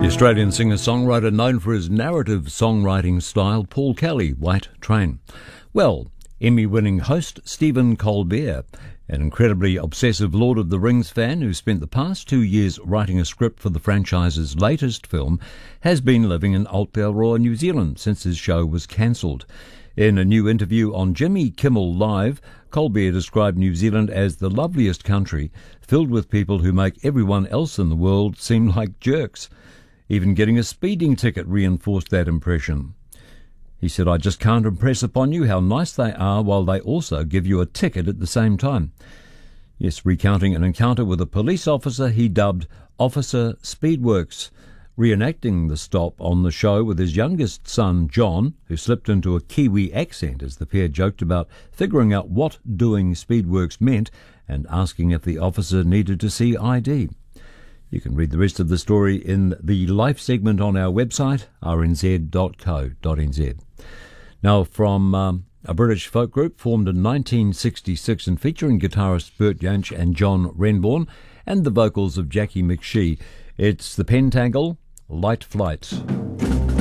Australian singer-songwriter known for his narrative songwriting style, Paul Kelly, White Train. Well, Emmy-winning host Stephen Colbert, an incredibly obsessive Lord of the Rings fan who spent the past 2 years writing a script for the franchise's latest film, has been living in Aotearoa, New Zealand since his show was cancelled. In a new interview on Jimmy Kimmel Live, Colbert described New Zealand as the loveliest country, filled with people who make everyone else in the world seem like jerks. Even getting a speeding ticket reinforced that impression. He said, "I just can't impress upon you how nice they are while they also give you a ticket at the same time." Yes, recounting an encounter with a police officer he dubbed Officer Speedworks, reenacting the stop on the show with his youngest son, John, who slipped into a Kiwi accent as the pair joked about figuring out what doing Speedworks meant and asking if the officer needed to see ID. You can read the rest of the story in the Life segment on our website, rnz.co.nz. Now, from a British folk group formed in 1966 and featuring guitarists Bert Jansch and John Renbourn and the vocals of Jackie McShee, it's the Pentangle, Light Flight.